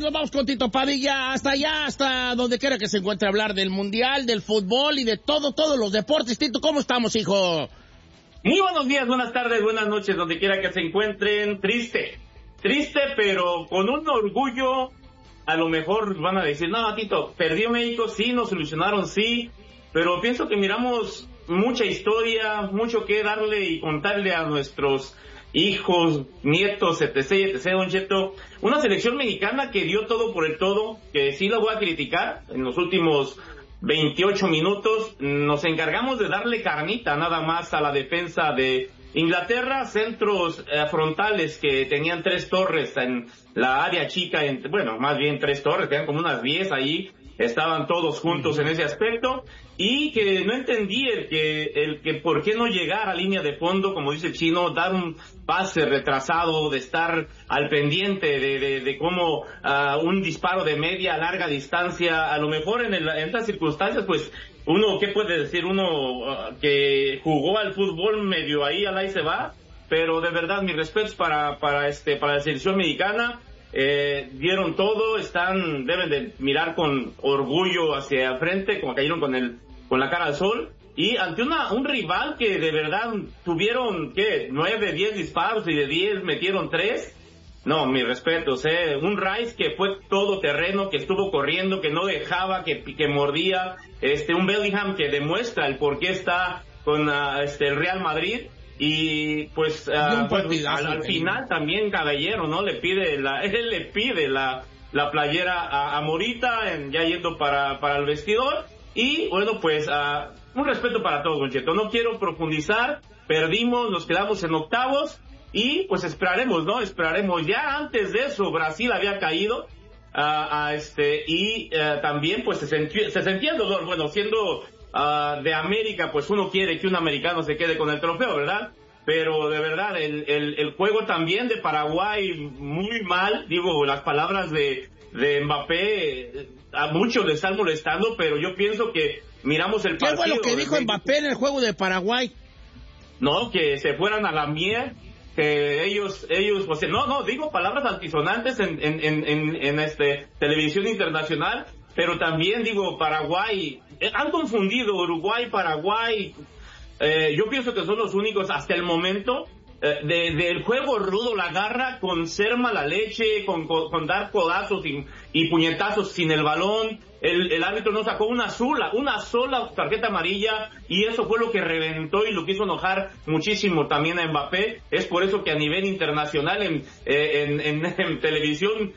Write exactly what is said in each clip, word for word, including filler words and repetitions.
nos vamos con Tito Padilla hasta allá, hasta donde quiera que se encuentre, a hablar del mundial, del fútbol y de todo, todos los deportes. Tito, ¿cómo estamos, hijo? Muy buenos días, buenas tardes, buenas noches, donde quiera que se encuentren. Triste, triste, pero con un orgullo. A lo mejor van a decir, no, Tito, perdió México, sí, nos solucionaron, sí, pero pienso que miramos mucha historia, mucho que darle y contarle a nuestros hijos, nietos, etc, etc, don Cheto. Una selección mexicana que dio todo por el todo, que sí la voy a criticar. En los últimos veintiocho minutos nos encargamos de darle carnita nada más a la defensa de Inglaterra, centros eh, frontales que tenían tres torres en la área chica, en, bueno, más bien tres torres, tenían como unas diez ahí, estaban todos juntos en ese aspecto, y que no entendí el que, el que por qué no llegar a línea de fondo, como dice el chino, dar un pase retrasado, de estar al pendiente de, de, de cómo uh, un disparo de media, larga distancia, a lo mejor en, el, en estas circunstancias, pues, uno, ¿qué puede decir? Uno uh, que jugó al fútbol medio ahí, al ahí se va, pero de verdad, mis respetos para, para este, para la selección mexicana. Eh, dieron todo, están, deben de mirar con orgullo hacia frente, como cayeron con el, con la cara al sol, y ante una, un rival que de verdad tuvieron, ¿qué? nueve, diez disparos y de diez metieron tres. No, mis respetos, eh, un Rice que fue todo terreno, que estuvo corriendo, que no dejaba, que, que mordía, este, un Bellingham que demuestra el por qué está con uh, este, el Real Madrid. Y pues uh, bueno, al, al final también Caballero, ¿no? Le pide la, él le pide la, la playera a, a Morita, en, ya yendo para, para el vestidor. Y bueno, pues uh, un respeto para todos, Don Cheto. No quiero profundizar, perdimos, nos quedamos en octavos y pues esperaremos, ¿no? Esperaremos. Ya antes de eso Brasil había caído uh, a este y uh, también pues se sentía, se sentía el dolor, bueno, siendo Uh, de América, pues uno quiere que un americano se quede con el trofeo, ¿verdad? Pero de verdad, el, el, el juego también de Paraguay, muy mal, digo, las palabras de, de Mbappé, a muchos les están molestando, pero yo pienso que miramos el partido. ¿Qué fue lo que dijo Mbappé en el juego de Paraguay? No, que se fueran a la miel, que ellos, ellos, o sea, no, no, digo palabras altisonantes en, en, en, en, en este, televisión internacional. Pero también digo, Paraguay, eh, han confundido Uruguay, Paraguay, eh, yo pienso que son los únicos hasta el momento, eh, de, del juego rudo, la garra, con ser mala leche, con, con, con dar codazos y, y puñetazos sin el balón. El, el árbitro no sacó una sola, una sola tarjeta amarilla, y eso fue lo que reventó y lo que hizo enojar muchísimo también a Mbappé. Es por eso que a nivel internacional, en, eh, en, en, en televisión,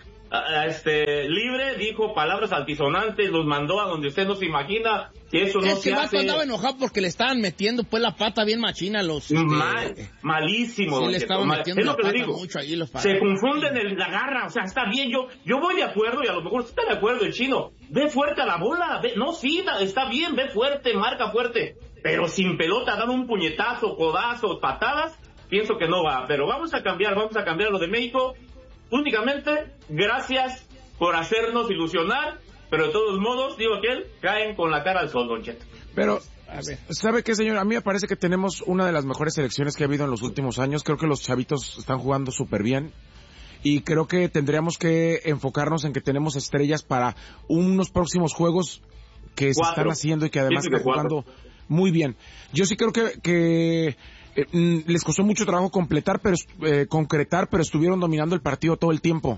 este libre, dijo palabras altisonantes, los mandó a donde usted no se imagina, que eso no es que se el hace. andaba enojado porque le estaban metiendo pues la pata bien machina a los... Mal, eh, malísimo. Sí, le estaban mal. metiendo es la lo que pata le digo. mucho ahí los Se confunden en la garra, o sea, está bien, yo yo voy de acuerdo, y a lo mejor usted está de acuerdo, el chino, ve fuerte a la bola, ve, no, sí, está bien, ve fuerte, marca fuerte, pero sin pelota, dar un puñetazo, codazos, patadas, pienso que no va, pero vamos a cambiar, vamos a cambiar lo de México. Únicamente, gracias por hacernos ilusionar, pero de todos modos, digo aquel, caen con la cara al sol, Don Cheto. Pero, ¿sabe qué, señor? A mí me parece que tenemos una de las mejores selecciones que ha habido en los últimos años. Creo que los chavitos están jugando súper bien. Y creo que tendríamos que enfocarnos en que tenemos estrellas para unos próximos juegos que cuatro. se están haciendo y que además están jugando muy bien. Yo sí creo que... que eh, les costó mucho trabajo completar, pero eh, concretar, pero estuvieron dominando el partido todo el tiempo.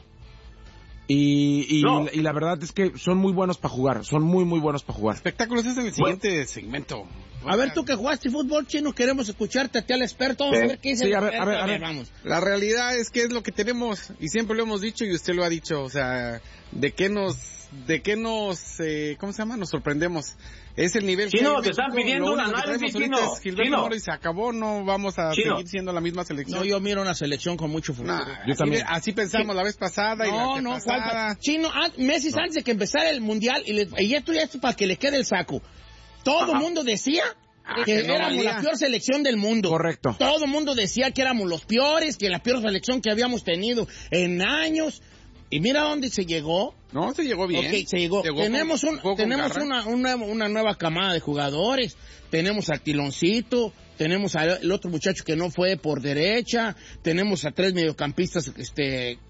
Y, y, no. y la verdad es que son muy buenos para jugar, son muy muy buenos para jugar. Espectáculos es el siguiente bueno. segmento. A ver, tú que jugaste fútbol, chino, queremos escucharte a ti al experto. Vamos sí. a ver qué dice sí, el a ver, experto. A ver, a ver, a ver, vamos. La realidad es que es lo que tenemos, y siempre lo hemos dicho, y usted lo ha dicho, o sea, de qué nos, de qué nos, eh, ¿cómo se llama? Nos sorprendemos. Es el nivel Chino, que te están pidiendo un análisis, Chino. Gilberto Mora y se acabó, no vamos a Chino. seguir siendo la misma selección. No, yo miro una selección con mucho futuro. No, yo así, también. Así pensamos sí. la vez pasada y no, la no, pasada. Chino, ah, meses no. antes de que empezara el mundial, y, le, y esto ya es para que le quede el saco. Todo el mundo decía que, que no éramos valía. la peor selección del mundo. Correcto. Todo el mundo decía que éramos los peores, que la peor selección que habíamos tenido en años. Y mira dónde se llegó. No, se llegó bien. Ok, se llegó. llegó tenemos con, un, tenemos una, una, una nueva camada de jugadores. Tenemos al Tiloncito. Tenemos al otro muchacho que no fue por derecha. Tenemos a tres mediocampistas este,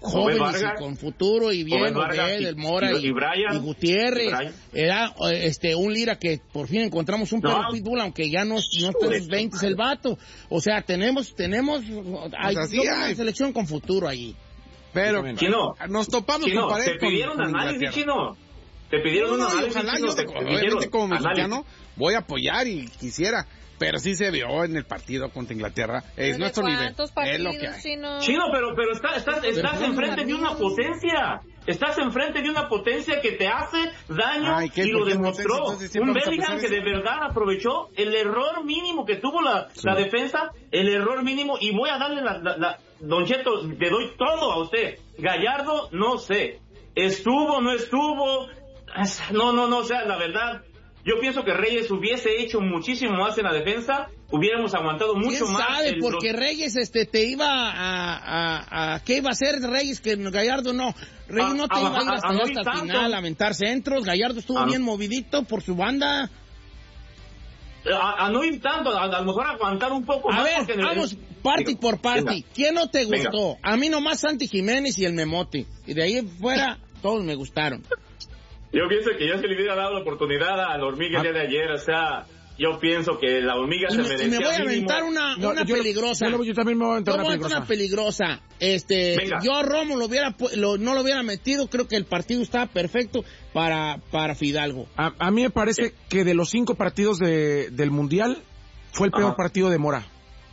jóvenes y con futuro y bien, Obed, el Mora y, y, Brian, y Gutiérrez. Y Brian. Era este un Lira que por fin encontramos un no. perro pitbull, aunque ya no, no está en sus veinte el vato. O sea, tenemos, tenemos, hay pues una selección con futuro ahí. Pero, Chino, nos topamos Chino, con pared te pidieron con, análisis, con Chino. Te pidieron no, un análisis, ojalá Chino, yo, te, obviamente como mexicano voy a apoyar y quisiera, pero sí se vio en el partido contra Inglaterra, es nuestro nivel, es lo que hay. Chino, Chino pero, pero está, estás, estás enfrente de una potencia, estás enfrente de una potencia que te hace daño. Ay, y lo demostró. Un Bellingham que de verdad aprovechó el error mínimo que tuvo la, sí. la defensa, el error mínimo, y voy a darle la, la, la Don Cheto, le doy todo a usted. Gallardo, no sé, estuvo, no estuvo, no, no, no, o sea, la verdad, yo pienso que Reyes hubiese hecho muchísimo más en la defensa, hubiéramos aguantado mucho ¿Quién más. sabe? El, porque los... Reyes este te iba a, a, a... ¿Qué iba a hacer Reyes? Que Gallardo no. Reyes a, no te a, iba a ir hasta, a, a hasta el final a aventar centros. Gallardo estuvo a, bien movidito por su banda. A, a no ir tanto, a, a lo mejor aguantar un poco a más. A ver, vamos party por party. ¿Quién no te gustó? Venga. A mí nomás Santi Jiménez y el Memote. Y de ahí fuera, todos me gustaron. Yo pienso que yo se le hubiera dado la oportunidad a la hormiga el día de ayer, o sea, yo pienso que la hormiga y se me, merecía. Y me voy a aventar una, no, una yo, peligrosa. Yo, yo también me voy a aventar yo una peligrosa. una peligrosa. Este, Venga. Yo a Romo lo hubiera, lo, no lo hubiera metido, creo que el partido estaba perfecto para, para Fidalgo. A, a mí me parece sí. que de los cinco partidos de, del Mundial, fue el peor Ajá. partido de Mora.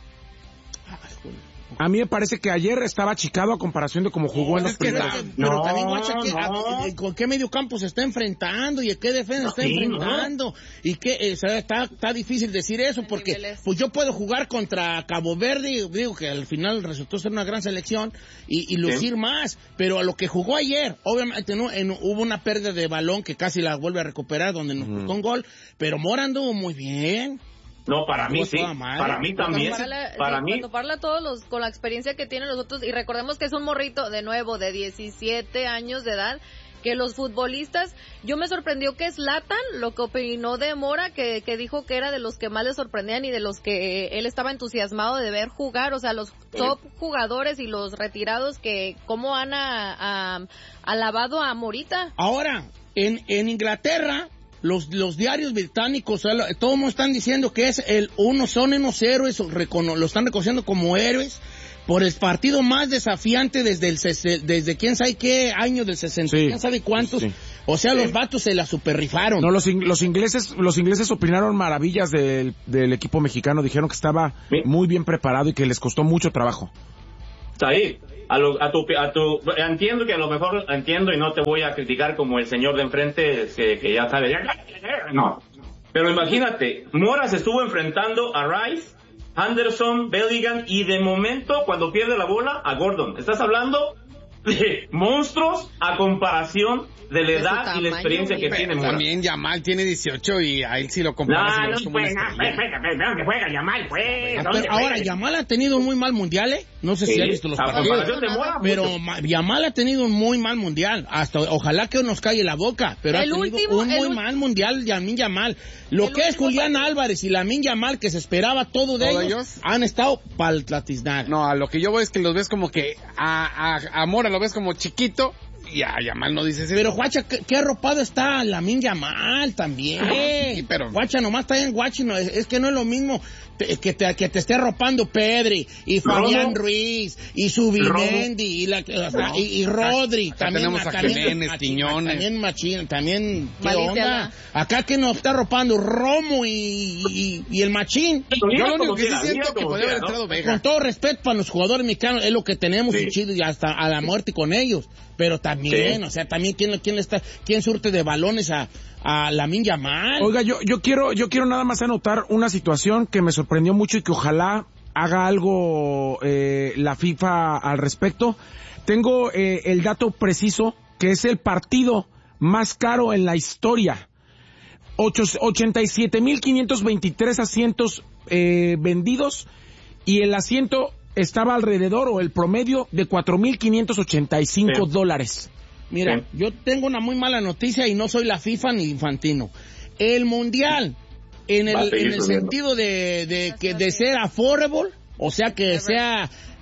A mí me parece que ayer estaba achicado a comparación de cómo jugó no, en los primeros. Pero no, también, guacha, que, no. a, ¿con qué medio campo se está enfrentando? ¿Y a qué defensa no, está sí, enfrentando? No. Y que eh, está, está difícil decir eso, porque pues yo puedo jugar contra Cabo Verde, digo que al final resultó ser una gran selección, y, y lucir sí. más, pero a lo que jugó ayer, obviamente no, en, hubo una pérdida de balón que casi la vuelve a recuperar, donde nos costó mm. un gol, pero Mora anduvo muy bien. No, para mí sí, para mí también, para, para sí, mí. Cuando parla todos los, con la experiencia que tienen los otros, y recordemos que es un morrito, de nuevo, de diecisiete años de edad, que los futbolistas, yo me sorprendió que Zlatan, lo que opinó de Mora, que, que dijo que era de los que más le sorprendían y de los que él estaba entusiasmado de ver jugar, o sea, los top jugadores y los retirados que, cómo han a, a, alabado a Morita. Ahora, en, en Inglaterra, Los, los diarios británicos, todos nos están diciendo que es el uno, son unos héroes, recono, lo están reconociendo como héroes por el partido más desafiante desde el desde quién sabe qué año del sesenta, sí, quién sabe cuántos. Sí. O sea, sí. los vatos se la superrifaron. No, los, los ingleses los ingleses opinaron maravillas del, del equipo mexicano, dijeron que estaba ¿Sí? muy bien preparado y que les costó mucho trabajo. Está ahí. A, lo, a, tu, a tu, entiendo que a lo mejor, entiendo y no te voy a criticar como el señor de enfrente que, que ya sabe, no. Pero imagínate, Mora se estuvo enfrentando a Rice, Anderson, Bellingham y de momento cuando pierde la bola a Gordon. Estás hablando de monstruos a comparación de la edad tamaño, y la experiencia que tiene Mora. También Yamal tiene dieciocho y a él sí lo comparas. No, no, no juega, juega, que juega Yamal, pues. Ahora, Yamal ha tenido un muy mal mundial, ¿eh? No sé sí, si ha visto los partidos. Pero Yamal ha tenido un muy mal mundial. Hasta, ojalá que nos calle la boca. Pero el ha tenido último, un muy mal mundial, Yamin Yamal. Lo que es Julián partido. Álvarez y Lamin Yamal, que se esperaba todo de ellos, ellos, han estado paltatiznar. No, a lo que yo veo es que los ves como que a, a, a Mora lo ves como chiquito. Y a Yamal no dices eso. Pero, Guacha, ¿qué, qué arropado está Lamin Yamal también? Sí, pero... Guacha, nomás está en Guachi, no, es, es que no es lo mismo te, que, te, que te esté arropando Pedri, y Fabián Romo, Ruiz, y Subimendi, y, la, no, y, y Rodri. Acá también, tenemos a Jiménez, Tiñones. También Machín, también, ¿qué onda? Acá que nos está arropando Romo y, y, y el Machín. Yo lo único que sí siento que podría haber entrado Vega. Con todo respeto para los jugadores mexicanos, es lo que tenemos, sí. y chido, y hasta a la muerte con ellos. Pero también, sí. o sea, también quién, quién está, quién surte de balones a, a Lamin Yamal. Oiga, yo, yo quiero, yo quiero nada más anotar una situación que me sorprendió mucho y que ojalá haga algo eh, la FIFA al respecto. Tengo eh, el dato preciso, que es el partido más caro en la historia. ochenta y siete mil quinientos veintitrés asientos eh, vendidos y el asiento estaba alrededor, o el promedio, de cuatro mil quinientos ochenta y cinco sí. dólares. Mira, sí. yo tengo una muy mala noticia y no soy la FIFA ni Infantino. El Mundial, en el, en el sentido de, de, que, de ser affordable, o sea, que sea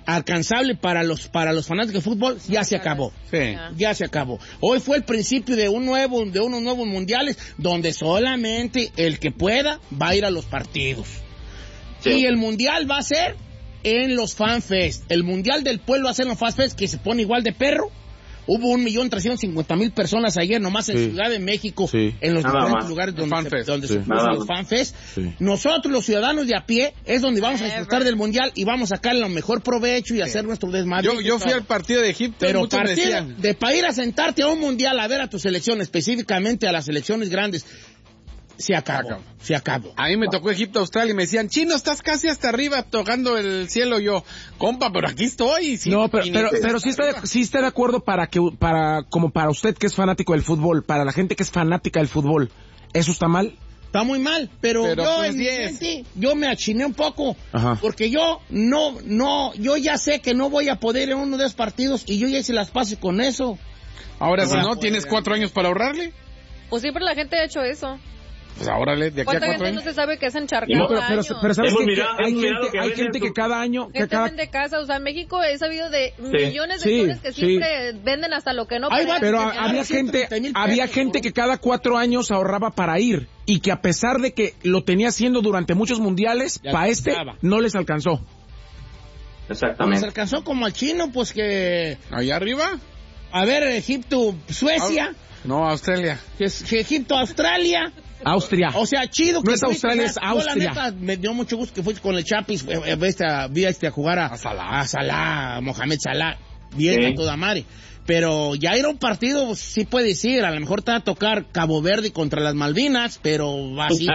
alcanzable para los para los fanáticos de fútbol, ya se acabó. Sí. Ya se acabó. Hoy fue el principio de un nuevo de unos nuevos mundiales donde solamente el que pueda va a ir a los partidos. Sí. Y el mundial va a ser en los FanFest. El mundial del pueblo va a ser en los FanFest, que se pone igual de perro. Hubo un millón trescientos cincuenta mil personas ayer nomás en sí. Ciudad de México, sí. en los Nada diferentes más. lugares donde FanFest. se, donde sí. se puso los FanFest. Sí. Nosotros, los ciudadanos de a pie, es donde vamos a disfrutar del mundial y vamos a sacarle lo mejor provecho y sí. hacer nuestro desmadre. Yo, yo fui al partido de Egipto, pero partido de para ir a sentarte a un mundial a ver a tu selección, específicamente a las selecciones grandes, se acabó, acabó, se acabó. A mí me tocó Egipto, Australia y me decían, Chino, estás casi hasta arriba tocando el cielo. Yo, compa, pero aquí estoy. Sí, no, pero, pero, pero sí, está de, sí está de acuerdo para que, para, como para usted que es fanático del fútbol, para la gente que es fanática del fútbol, ¿eso está mal? Está muy mal, pero, pero yo, pues, en mente, yo me achiné un poco, Ajá. porque yo no, no, yo ya sé que no voy a poder ir a uno de esos partidos y yo ya hice las pases con eso. Ahora, no si no, ¿tienes cuatro años para ahorrarle? Pues siempre la gente ha hecho eso. Pues ahora de aquí a cuatro gente años? No se sabe que es encharcado no, pero, pero, pero sabes que, mirado, que hay gente, que, hay gente que cada año que cada... vende casa, o sea, en México he sabido de sí. millones de sí, cosas que siempre sí. venden hasta lo que no pueden. Pero había gente, había gente que cada cuatro años ahorraba para ir y que a pesar de que lo tenía haciendo durante muchos mundiales, para este no les alcanzó. Exactamente. Les alcanzó como al chino, pues que allá arriba. A ver, Egipto, Suecia. No, Australia. Que, que Egipto, Australia. Austria. O sea, chido. No que es Australia, es Austria. Yo, la neta, me dio mucho gusto que fuiste con el Chapis, vi a, este, a jugar a, a Salah, a Salah, a Mohamed Salah, bien, sí. a toda madre. Pero ya era un partido, pues, sí puede decir, a lo mejor te va a tocar Cabo Verde contra las Malvinas, pero va así.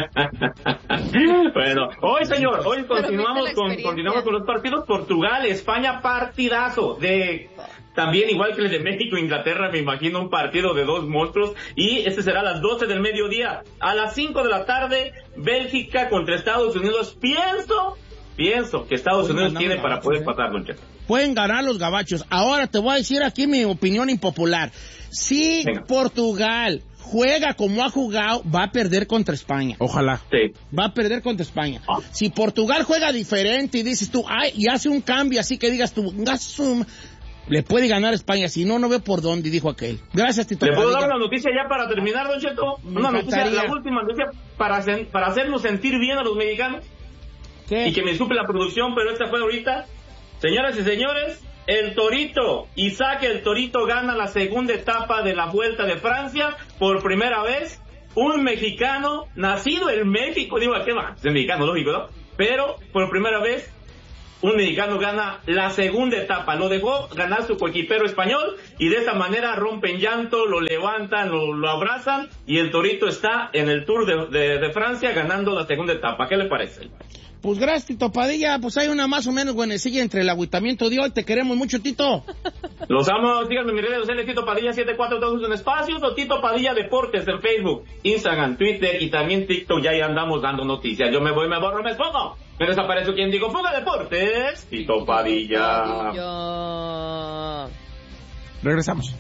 Bueno, hoy señor, hoy continuamos con, continuamos con los partidos. Portugal, España, partidazo de... También, igual que el de México, Inglaterra, me imagino un partido de dos monstruos. Y este será a las doce del mediodía. A las cinco de la tarde, Bélgica contra Estados Unidos. Pienso, pienso que Estados Unidos tiene para poder ¿eh? pasar, Don Cheto. Pueden ganar los gabachos. Ahora te voy a decir aquí mi opinión impopular. Si Venga. Portugal juega como ha jugado, va a perder contra España. Ojalá. Sí. Va a perder contra España. Ah. Si Portugal juega diferente y dices tú, ay, y hace un cambio así que digas tú, gasum, le puede ganar España, si no, no ve por dónde, dijo aquel. Gracias, Tito. ¿Le puedo Padilla. dar una noticia ya para terminar, Don Cheto? Me una noticia, la última noticia para, para hacernos sentir bien a los mexicanos. ¿Qué? Y que me disculpe la producción, pero esta fue ahorita. Señoras y señores, el Torito, Isaac el Torito gana la segunda etapa de la Vuelta de Francia por primera vez. Un mexicano nacido en México, digo, ¿a qué va? Es mexicano, lógico, ¿no? Pero por primera vez un mexicano gana la segunda etapa. Lo dejó ganar su coequipero español y de esa manera rompen llanto, lo levantan, lo, lo abrazan y el Torito está en el Tour de, de, de Francia ganando la segunda etapa. ¿Qué le parece? Pues gracias, Tito Padilla. Pues hay una más o menos buenecilla entre el agüitamiento de hoy. Te queremos mucho, Tito. Los amo. Síganme en mis redes sociales, Tito Padilla setenta y cuatro, todos en espacios, o Tito Padilla Deportes en Facebook, Instagram, Twitter y también TikTok. Ya ahí andamos dando noticias. Yo me voy, me borro, me expongo. Me desaparezco quien digo Fuga Deportes. Tito Padilla. Padilla. Regresamos.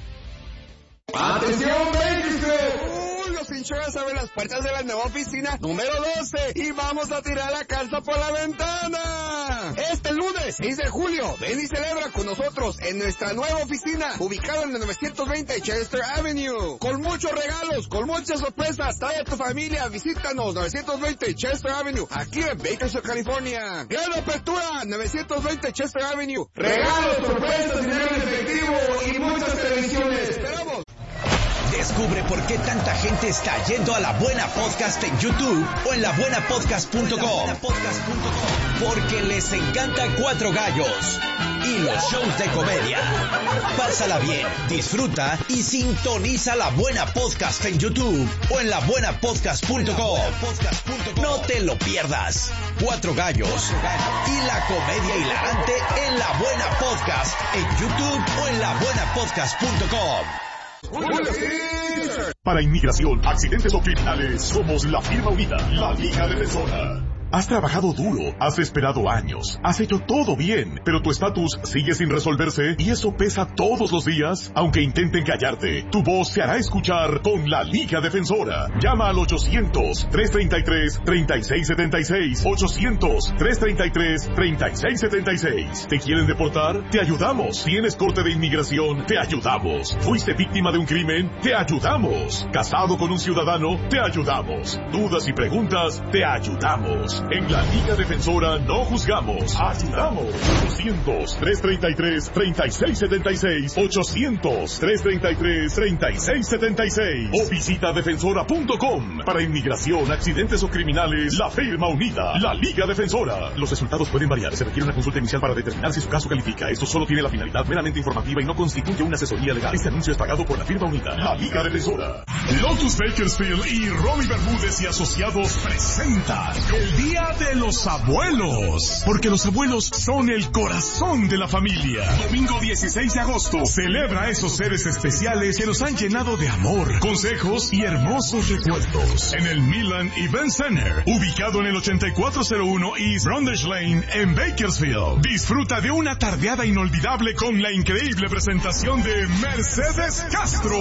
¡Atención, Bakersfield! Los Insurance abren las puertas de la nueva oficina número doce y vamos a tirar la casa por la ventana. Este lunes, seis de julio, ven y celebra con nosotros en nuestra nueva oficina, ubicada en el novecientos veinte Chester Avenue. Con muchos regalos, con muchas sorpresas, trae a tu familia, visítanos, novecientos veinte Chester Avenue, aquí en Bakersfield, California. Gran apertura, novecientos veinte Chester Avenue. Regalos, sorpresas, dinero en efectivo y muchas televisiones. Esperamos. Descubre por qué tanta gente está yendo a La Buena Podcast en YouTube o en la buena podcast punto com. Porque les encanta Cuatro Gallos y los shows de comedia. Pásala bien, disfruta y sintoniza La Buena Podcast en YouTube o en la buena podcast punto com. No te lo pierdas. Cuatro Gallos y la comedia hilarante en La Buena Podcast en YouTube o en la buena podcast punto com. Para inmigración, accidentes o criminales, somos la firma unida, la Liga Defensora. Has trabajado duro, has esperado años, has hecho todo bien, pero tu estatus sigue sin resolverse y eso pesa todos los días. Aunque intenten callarte, tu voz se hará escuchar con la Liga Defensora. Llama al ochocientos, trescientos treinta y tres, treinta y seis setenta y seis. ochocientos, trescientos treinta y tres, treinta y seis setenta y seis. ¿Te quieren deportar? Te ayudamos. ¿Tienes corte de inmigración? Te ayudamos. ¿Fuiste víctima de un crimen? Te ayudamos. ¿Casado con un ciudadano? Te ayudamos. ¿Dudas y preguntas? Te ayudamos. En la Liga Defensora no juzgamos, ayudamos. ochocientos, trescientos treinta y tres, treinta y seis setenta y seis. ochocientos, trescientos treinta y tres, treinta y seis setenta y seis. O visita defensora punto com. Para inmigración, accidentes o criminales, la firma unida, la Liga Defensora. Los resultados pueden variar. Se requiere una consulta inicial para determinar si su caso califica. Esto solo tiene la finalidad meramente informativa y no constituye una asesoría legal. Este anuncio es pagado por la firma unida, la Liga Defensora. Lotus Bakersfield y Romy Bermúdez y Asociados presentan el Día de los Abuelos. Porque los abuelos son el corazón de la familia. Domingo dieciséis de agosto. Celebra a esos seres especiales que nos han llenado de amor, consejos y hermosos recuerdos. En el Milan Event Center, ubicado en el ochenta y cuatro cero uno East Brundage Lane en Bakersfield. Disfruta de una tardeada inolvidable con la increíble presentación de Mercedes Castro.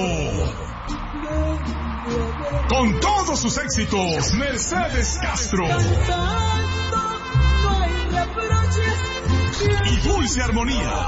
Con todos sus éxitos, Mercedes Castro. Y Dulce Armonía.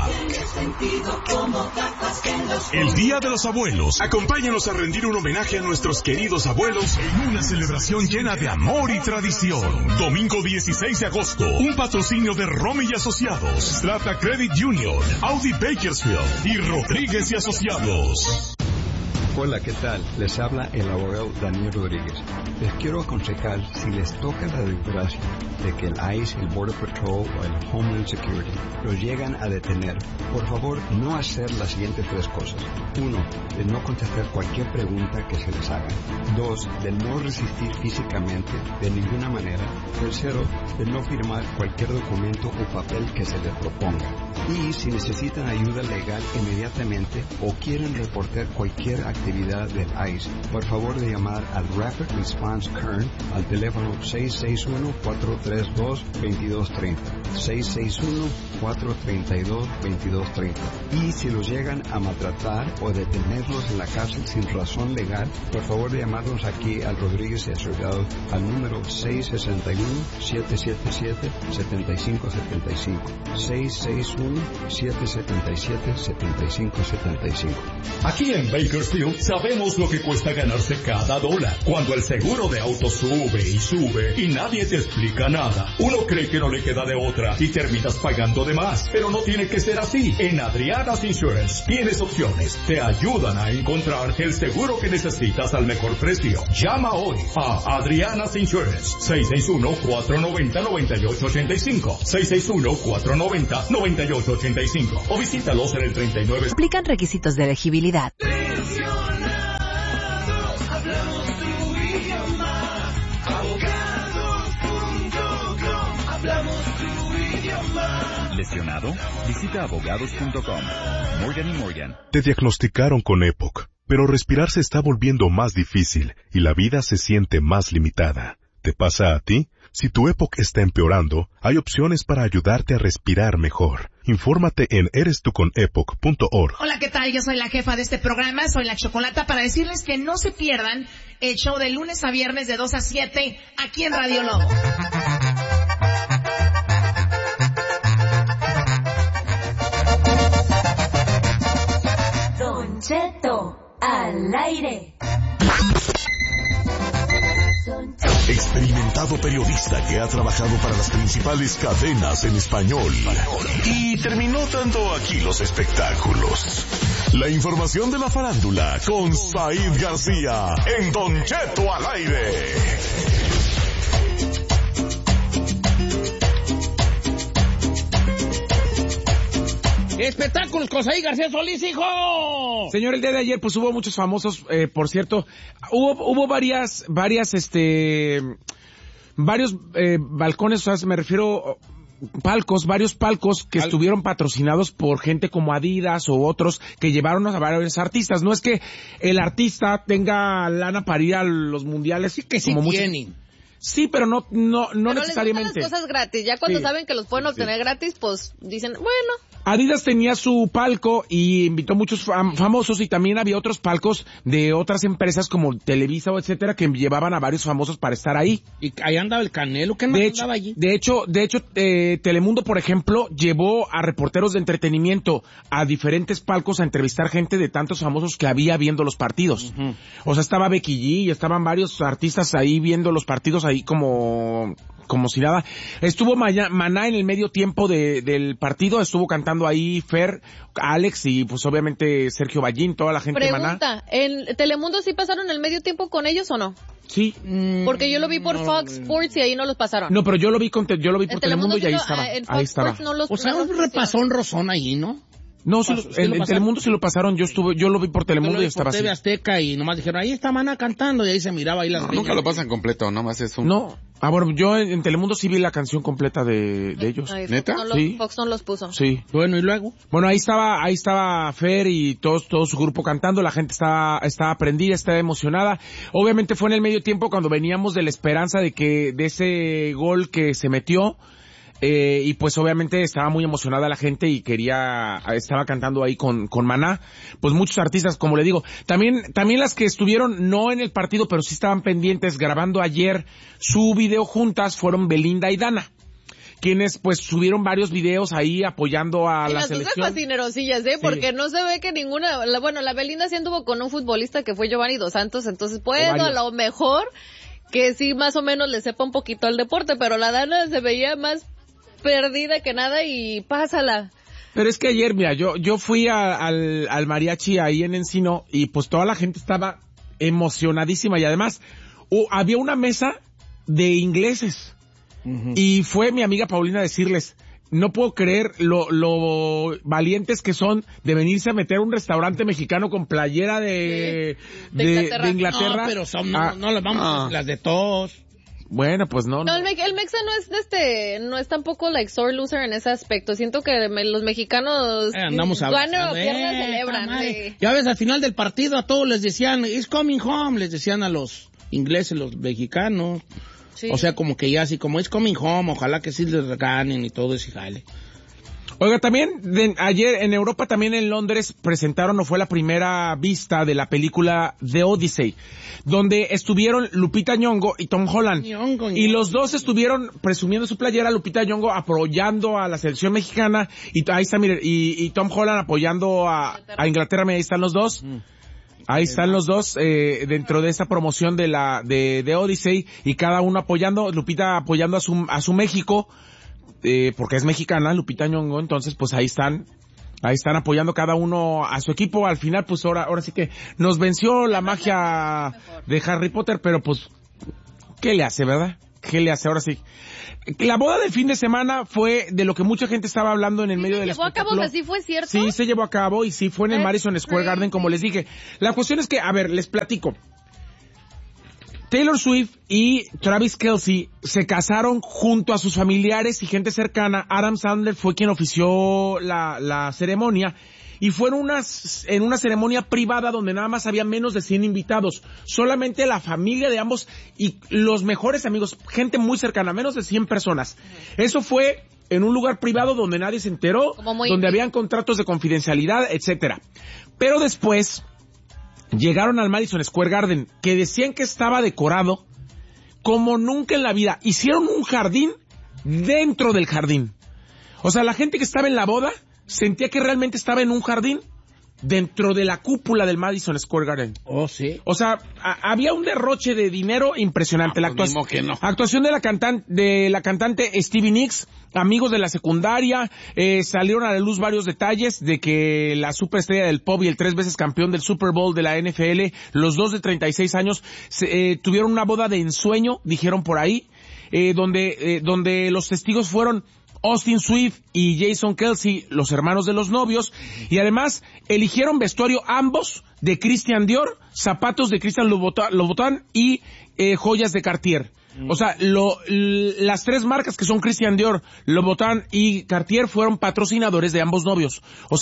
El Día de los Abuelos. Acompáñanos a rendir un homenaje a nuestros queridos abuelos en una celebración llena de amor y tradición. Domingo dieciséis de agosto. Un patrocinio de Romy y Asociados, Strata Credit Union, Audi Bakersfield y Rodríguez y Asociados. Hola, ¿qué tal? Les habla el abogado Daniel Rodríguez. Les quiero aconsejar, si les toca la desgracia de que el ICE, el Border Patrol o el Homeland Security los llegan a detener, por favor, no hacer las siguientes tres cosas. Uno, de no contestar cualquier pregunta que se les haga. Dos, de no resistir físicamente de ninguna manera. Tercero, de no firmar cualquier documento o papel que se les proponga. Y si necesitan ayuda legal inmediatamente o quieren reportar cualquier actividad del ICE, por favor de llamar al Rapid Response Kern al teléfono seis seis uno, cuatro tres dos, dos dos tres cero. seis seis uno, cuatro tres dos, dos dos tres cero. Y si los llegan a maltratar o detenerlos en la cárcel sin razón legal, por favor de llamarnos aquí al Rodríguez y Asociados al número seis seis uno, siete siete siete, siete cinco siete cinco. seis seis uno, siete siete siete, siete cinco siete cinco. Aquí en Bakersfield sabemos lo que cuesta ganarse cada dólar. Cuando el seguro de auto sube y sube y nadie te explica nada, uno cree que no le queda de otra y terminas pagando de más. Pero no tiene que ser así. En Adriana's Insurance tienes opciones. Te ayudan a encontrar el seguro que necesitas al mejor precio. Llama hoy a Adriana's Insurance. seis seis uno, cuatro nueve cero, nueve ocho ocho cinco. seis seis uno, cuatro nueve cero, nueve ocho ocho cinco. O visítalos en el treinta y nueve. Aplican requisitos de elegibilidad. ¿Lesionado? Visita abogados punto com. Morgan y Morgan. Te diagnosticaron con EPOC, pero respirar se está volviendo más difícil y la vida se siente más limitada. ¿Te pasa a ti? Si tu EPOC está empeorando, hay opciones para ayudarte a respirar mejor. Infórmate en eres tú con epoc punto org. Hola, ¿qué tal? Yo soy la jefa de este programa, soy la Chocolata, para decirles que no se pierdan el show de lunes a viernes de dos a siete aquí en Radio Lobo. Don Cheto, al aire. Experimentado periodista que ha trabajado para las principales cadenas en español y terminó dando aquí los espectáculos. La información de la farándula con Said García en Don Cheto al aire. Espectáculos con Said García Solís, hijo. Señor, el día de ayer pues hubo muchos famosos, eh, por cierto, hubo hubo varias, varias, este, varios eh, balcones, o sea, me refiero, palcos, varios palcos que Al... estuvieron patrocinados por gente como Adidas o otros que llevaron a varios artistas. No es que el artista tenga lana para ir a los mundiales. Sí que sí como tienen. Muchos... Sí, pero no no no pero necesariamente. Les gustan las cosas gratis. Ya cuando sí. saben que los pueden obtener sí. gratis, pues dicen, bueno. Adidas tenía su palco y invitó muchos fam- famosos y también había otros palcos de otras empresas como Televisa o etcétera que llevaban a varios famosos para estar ahí. Y ahí andaba el Canelo, ¿qué más de hecho, andaba allí? De hecho, de hecho eh, Telemundo, por ejemplo, llevó a reporteros de entretenimiento a diferentes palcos a entrevistar gente de tantos famosos que había viendo los partidos. Uh-huh. O sea, estaba Becky G y estaban varios artistas ahí viendo los partidos ahí como... como si nada. Estuvo Maya, Maná en el medio tiempo de, del partido, estuvo cantando ahí Fer, Alex y pues obviamente Sergio Ballín, toda la gente Pregunta, de Maná. ¿en Telemundo sí pasaron el medio tiempo con ellos o no? Sí. Porque yo lo vi por no, Fox Sports y ahí no los pasaron. No, pero yo lo vi con yo lo vi por en Telemundo, Telemundo y ahí no, estaba. En Fox ahí estaba. Sports no los, o sea, no un repasón rozón ahí, ¿no? No, sí, ¿Sí en, lo en Telemundo sí lo pasaron, yo estuve, yo lo vi por Telemundo y estaba así. T V Azteca y nomás dijeron, ahí está Maná cantando y ahí se miraba ahí las no, riñas. Nunca lo pasan completo, nomás es un... No, ah, bueno, yo en, en Telemundo sí vi la canción completa de, de ellos. Ay, ¿Neta? Fox no, sí. los, Fox no los puso. Sí. Bueno, ¿y luego? Bueno, ahí estaba, ahí estaba Fer y todos, todo su grupo cantando, la gente estaba, estaba prendida, estaba emocionada. Obviamente fue en el medio tiempo cuando veníamos de la esperanza de que, de ese gol que se metió, Eh, y pues obviamente estaba muy emocionada la gente y quería, estaba cantando ahí con, con Maná, pues muchos artistas, como le digo, también, también las que estuvieron no en el partido, pero sí estaban pendientes grabando ayer su video juntas fueron Belinda y Dana, quienes pues subieron varios videos ahí apoyando a y la las selección. Las fascinerosillas, ¿eh? Sí. Porque no se ve que ninguna, la, bueno, la Belinda sí anduvo con un futbolista que fue Giovanni Dos Santos, entonces puedo a lo mejor que sí más o menos le sepa un poquito al deporte, pero la Dana se veía más perdida que nada y pásala. Pero es que ayer, mira, yo yo fui a, al, al mariachi ahí en Encino y pues toda la gente estaba emocionadísima y además uh, había una mesa de ingleses uh-huh. y fue mi amiga Paulina a decirles, no puedo creer lo, lo valientes que son de venirse a meter a un restaurante mexicano con playera de, sí. de, de Inglaterra. De Inglaterra. No, pero son, no, ah, no las vamos ah. las de todos. Bueno, pues no. No, no. El, me, el Mexa no es este, no es tampoco like sore loser en ese aspecto. Siento que me, los mexicanos eh, andamos a gana o pierda celebran. Sí. Ya ves, al final del partido a todos les decían, it's coming home, les decían a los ingleses, los mexicanos. Sí. O sea, como que ya así, como it's coming home, ojalá que sí les ganen y todo ese jale. Oiga, también de, ayer en Europa, también en Londres, presentaron o fue la primera vista de la película The Odyssey, donde estuvieron Lupita Nyong'o y Tom Holland. Nyong'o, Nyong'o. Y los dos estuvieron presumiendo su playera, Lupita Nyong'o apoyando a la selección mexicana, y ahí está, mire, y, y Tom Holland apoyando a, a Inglaterra, ahí están los dos. Mm. Ahí están los dos eh, dentro de esta promoción de la de, de Odyssey, y cada uno apoyando, Lupita apoyando a su, a su México, Eh, porque es mexicana, Lupita Nyong'o, entonces pues ahí están, ahí están apoyando cada uno a su equipo. Al final pues ahora, ahora sí que nos venció la magia de Harry Potter, pero pues, ¿qué le hace, verdad? ¿Qué le hace? Ahora sí. La boda del fin de semana fue de lo que mucha gente estaba hablando en el ¿Sí medio del espectáculo. ¿Se llevó a cabo? ¿Así fue cierto? Sí, se llevó a cabo y sí fue en el Madison Square Garden, como les dije. La cuestión es que, a ver, les platico. Taylor Swift y Travis Kelce se casaron junto a sus familiares y gente cercana. Adam Sandler fue quien ofició la, la ceremonia y fue en una, en una ceremonia privada donde nada más había menos de cien invitados. Solamente la familia de ambos y los mejores amigos, gente muy cercana, menos de cien personas. Eso fue en un lugar privado donde nadie se enteró, donde habían contratos de confidencialidad, etcétera. Pero después llegaron al Madison Square Garden, que decían que estaba decorado como nunca en la vida. Hicieron un jardín dentro del jardín. O sea, la gente que estaba en la boda sentía que realmente estaba en un jardín dentro de la cúpula del Madison Square Garden. Oh, sí. O sea, a, había un derroche de dinero impresionante. Ah, la pues actua- que no. actuación de la cantante, de la cantante Stevie Nicks, amigos de la secundaria, eh, salieron a la luz varios detalles de que la superestrella del pop y el tres veces campeón del Super Bowl de la N F L, los dos de treinta y seis años, se, eh, tuvieron una boda de ensueño, dijeron por ahí, eh, donde, eh, donde los testigos fueron Austin Swift y Jason Kelce, los hermanos de los novios, y además eligieron vestuario ambos de Christian Dior, zapatos de Christian Louboutin y eh, joyas de Cartier. O sea, lo, l- las tres marcas que son Christian Dior, Louboutin y Cartier fueron patrocinadores de ambos novios. O sea,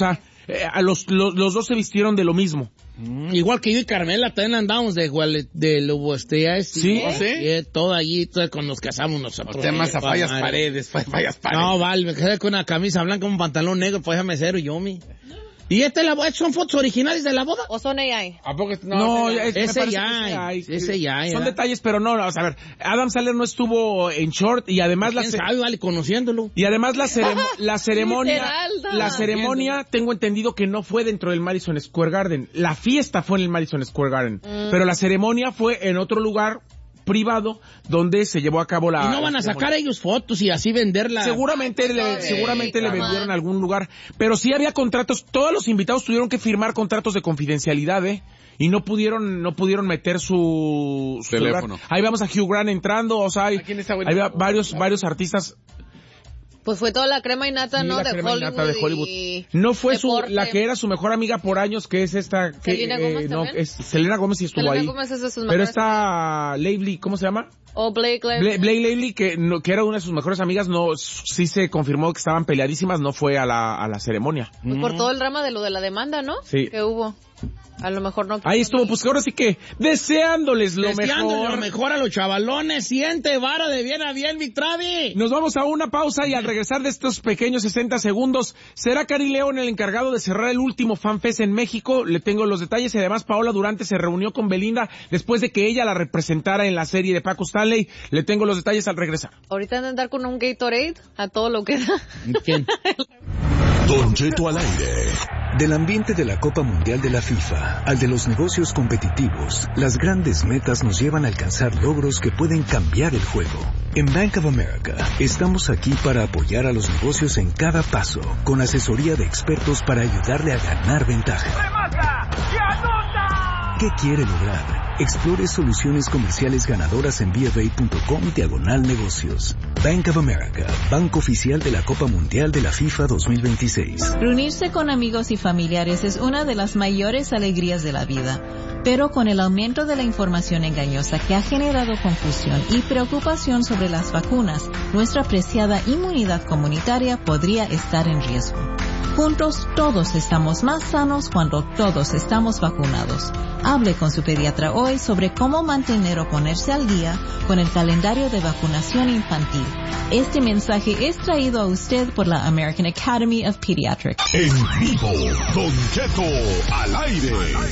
eh, a los, los, los dos se vistieron de lo mismo. Mm, igual que yo y Carmela, también andamos de igual de Lobo Estrella. ¿Sí? ¿Sí? ¿Sí? Todo allí, todo cuando nos casamos nosotros. Los temas a fallas paredes, fallas paredes. No, vale, me quedé con una camisa blanca, un pantalón negro, pues déjame ser yo, mi. ¿Y esta es la boda? ¿Son fotos originales de la boda? ¿O son A I? ¿A poco? No, No, es, ese me ya hay, ese ya hay. Son ¿verdad? detalles, pero no, no, o sea, a ver, Adam Sandler no estuvo en short y además la ¿Quién ce- sabe, vale, conociéndolo? y además la, ceremo- la ceremonia, Literal, no. la ceremonia, tengo entendido que no fue dentro del Madison Square Garden. La fiesta fue en el Madison Square Garden, Mm. pero la ceremonia fue en otro lugar privado donde se llevó a cabo la. Y no van a sacar ellos fotos y así venderla. Seguramente, Ay, le, no, seguramente sí, le come vendieron on. a algún lugar, pero sí había contratos, todos los invitados tuvieron que firmar contratos de confidencialidad, ¿eh? Y no pudieron, no pudieron meter su, su Teléfono. celular. Ahí vamos a Hugh Grant entrando, o sea, hay, ¿A quién está bueno? había varios, varios artistas. Pues fue toda la crema y nata, Sí, ¿no? la De crema y Hollywood, nata de Hollywood. y No fue su, deporte. la que era su mejor amiga por años, que es esta, que, ¿Selena Gomez no, también? es Selena Gómez sí estuvo Selena ahí. Gomez es de sus Pero mejores está Lively, ¿cómo se llama? O Blake Bla- Lively. Blake Lively, que, no, que era una de sus mejores amigas, no, sí se confirmó que estaban peleadísimas, no fue a la, a la ceremonia. Pues por todo el drama de lo de la demanda, ¿no? Sí. Que hubo. A lo mejor no. Ahí estuvo, pues ahora sí que deseándoles lo Deseándole mejor. lo mejor a los chavalones. Siente vara de bien a bien, mi Travi. Nos vamos a una pausa y al regresar de estos pequeños sesenta segundos, será Karim León el encargado de cerrar el último FanFest en México. Le tengo los detalles y además Paola Durante se reunió con Belinda después de que ella la representara en la serie de Paco Stanley. Le tengo los detalles al regresar. Ahorita han de andar con un Gatorade a todo lo que da. ¿Quién? Don Cheto al aire. Del ambiente de la Copa Mundial de la FIFA al de los negocios competitivos, las grandes metas nos llevan a alcanzar logros que pueden cambiar el juego. En Bank of America estamos aquí para apoyar a los negocios en cada paso, con asesoría de expertos para ayudarle a ganar ventaja. ¿Qué quiere lograr? Explore soluciones comerciales ganadoras en b f a punto com diagonal negocios. Bank of America, banco oficial de la Copa Mundial de la FIFA dos mil veintiséis. Reunirse con amigos y familiares es una de las mayores alegrías de la vida. Pero con el aumento de la información engañosa que ha generado confusión y preocupación sobre las vacunas, nuestra preciada inmunidad comunitaria podría estar en riesgo. Juntos todos estamos más sanos cuando todos estamos vacunados. Hable con su pediatra hoy sobre cómo mantener o ponerse al día con el calendario de vacunación infantil. Este mensaje es traído a usted por la American Academy of Pediatrics. En vivo, Don Cheto al aire.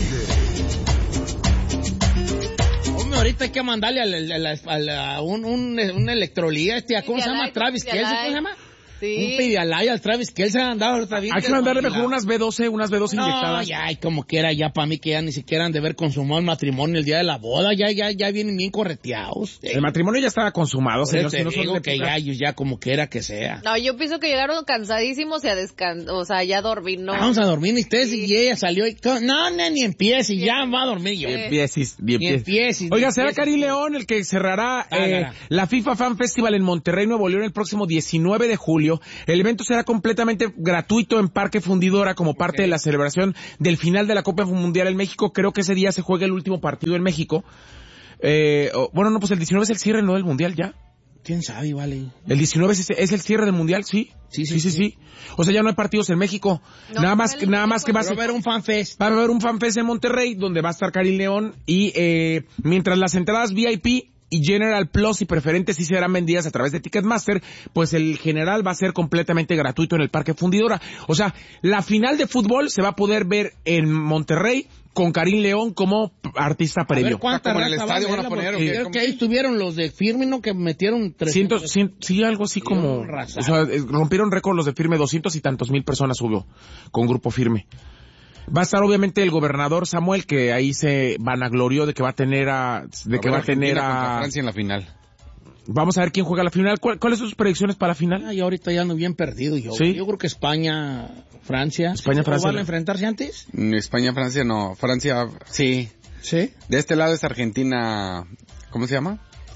Hombre, ahorita hay que mandarle al, al, al, al- a un, un, un electrolía, este, ¿cómo se llama? Pedialyte, Travis Kelce, ¿cómo se Pedialyte. llama? Sí. Un Pedialyte al Travis Kelce han andado ahorita bien. Hay que mandarle desmantelado. mejor unas B doce, unas B doce No, inyectadas. ya, y como quiera, ya para mí que ya ni siquiera han de ver consumado el matrimonio el día de la boda, ya, ya, ya vienen bien correteados. El matrimonio ya estaba consumado, señor. Te Si no son digo de que época. ya, ellos ya como quiera que sea. No, yo pienso que llegaron cansadísimos y a descansar, o sea, ya a dormir, ¿no? Vamos a dormir, y ustedes y ella salió y... No, no, ni empiece, y ya va a dormir yo. Bien empieces, bien Ni empieces. empieces, Oiga, ni será empieces. Karim León el que cerrará Ah, eh, cara. la FIFA Fan Festival en Monterrey, Nuevo León, el próximo diecinueve de julio. El evento será completamente gratuito en Parque Fundidora como parte Ok. de la celebración del final de la Copa Mundial en México. Creo que ese día se juega el último partido en México. Eh, oh, bueno, no, pues el diecinueve es el cierre, ¿no? Del Mundial ya. ¿Quién sabe, vale? El diecinueve es, es el cierre del Mundial, ¿sí? Sí, sí, sí, sí. O sea, ya no hay partidos en México. No, nada más, no, que- el- nada más que va a Va a ser... haber un fanfest. Va a haber un fanfest en Monterrey donde va a estar Karim León y eh, mientras las entradas V I P y General Plus y preferentes sí serán vendidas a través de Ticketmaster, pues el general va a ser completamente gratuito en el Parque Fundidora. O sea, la final de fútbol se va a poder ver en Monterrey con Karim León como artista A ver previo. cuánta Como en el raza va a estadio van a verla, poner, porque ¿o qué? creo que ahí estuvieron los de Firmino que metieron trescientos. Ciento, cien, sí, algo así como... raza. O sea, eh, rompieron récord los de Firme, doscientos y tantos mil personas hubo con Grupo Firme. Va a estar obviamente el gobernador Samuel, que ahí se vanaglorió de que va a tener a... de que va a tener Argentina contra a... Francia en la final. Vamos a ver quién juega la final. ¿Cuál- ¿Cuáles son sus predicciones para la final? Ah, yo ahorita ya ando bien perdido yo. ¿Sí? Yo creo que España, Francia. España, ¿O Francia. van a enfrentarse antes? Mm, España, Francia, no. Francia, sí. Sí. De este lado es Argentina, ¿cómo se llama?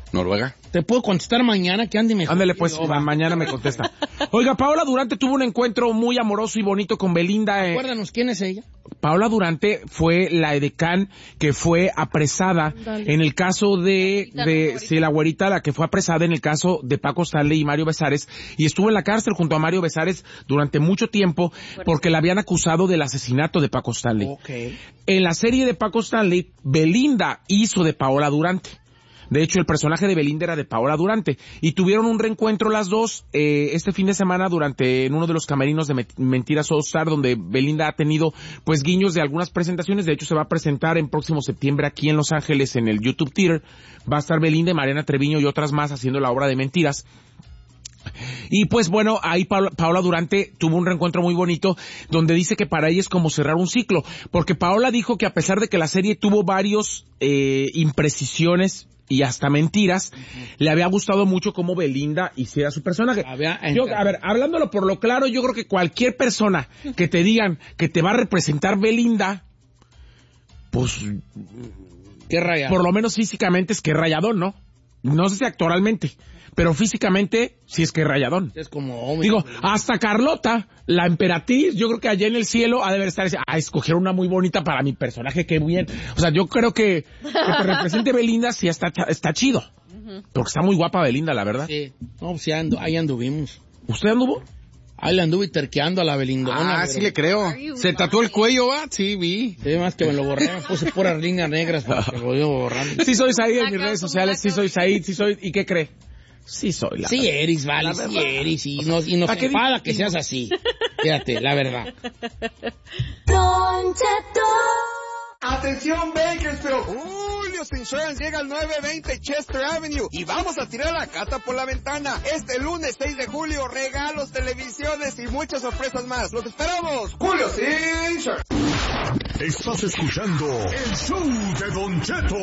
Noruega. Te puedo contestar mañana, que ande mejor. Ándale, pues, ma- mañana me contesta. Oiga, Paola Durante tuvo un encuentro muy amoroso y bonito con Belinda. Eh. Recuérdanos, ¿quién es ella? Paola Durante fue la edecán que fue apresada Dale. en el caso de, de, sí, la güerita, la que fue apresada en el caso de Paco Stanley y Mario Besares, y estuvo en la cárcel junto a Mario Besares durante mucho tiempo porque la habían acusado del asesinato de Paco Stanley. Okay. En la serie de Paco Stanley, Belinda hizo de Paola Durante. De hecho, el personaje de Belinda era de Paola Durante. Y tuvieron un reencuentro las dos eh, este fin de semana durante en uno de los camerinos de Mentiras All Star, donde Belinda ha tenido pues guiños de algunas presentaciones. De hecho, se va a presentar en próximo septiembre aquí en Los Ángeles en el YouTube Theater. Va a estar Belinda, Mariana Treviño y otras más haciendo la obra de Mentiras. Y pues bueno, ahí Paola, Paola Durante tuvo un reencuentro muy bonito donde dice que para ella es como cerrar un ciclo, porque Paola dijo que a pesar de que la serie tuvo varios eh, imprecisiones y hasta mentiras, uh-huh. le había gustado mucho cómo Belinda hiciera su personaje. Yo, a ver, hablándolo por lo claro, yo creo que cualquier persona que te digan que te va a representar Belinda, pues qué rayado. Por lo menos físicamente es que rayadón, ¿no? No sé si actoralmente, pero físicamente sí es que rayadón. Es como... Digo, hasta Carlota, la emperatriz, yo creo que allá en el cielo ha de haber estar, ah, escogieron una muy bonita para mi personaje, qué bien. O sea, yo creo que que te represente Belinda sí está, está chido. Uh-huh. Porque está muy guapa Belinda, la verdad. Sí, no, sí andu, ahí anduvimos. ¿Usted anduvo? Ahí le anduve terqueando a la Belindona. Ah, pero... sí le creo. ¿Se tatuó el cuello, va? Sí, vi. Sí, más que me lo borré, me puse puras líneas negras porque lo iba borrando. Sí soy Said en mis redes sociales, sí soy Said, sí soy... ¿Y qué cree? Sí soy, la sí verdad. eres, vale, sí eres, y nos, y nos enfada que seas así. Fíjate, la verdad. Don Cheto. Atención Bakersfield, Julio's Insurance llega al nueve veinte Chester Avenue y vamos a tirar la cata por la ventana. Este lunes seis de julio, regalos, televisiones y muchas sorpresas más. ¡Los esperamos! Julio's Insurance. Estás escuchando el show de Don Cheto.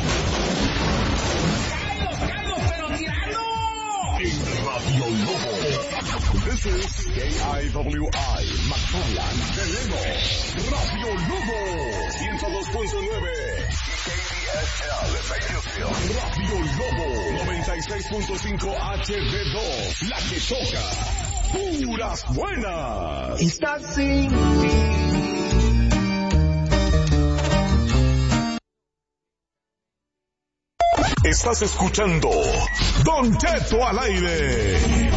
En Radio Lobo. This is K I W I, McFarland, Deleno. Radio Lobo. ciento dos punto nueve. Radio Lobo. noventa y seis punto cinco H D dos. La que toca. Puras buenas. Estás sin ti. Estás escuchando Don Cheto al aire.